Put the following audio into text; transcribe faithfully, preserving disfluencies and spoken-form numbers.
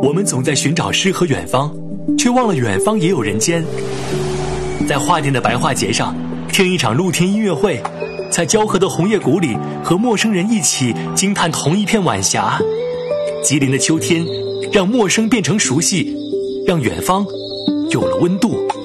我们总在寻找诗和远方，却忘了远方也有人间。在画店的白桦节上，听一场露天音乐会，在交河的红叶谷里，和陌生人一起惊叹同一片晚霞。吉林的秋天，让陌生变成熟悉，让远方有了温度。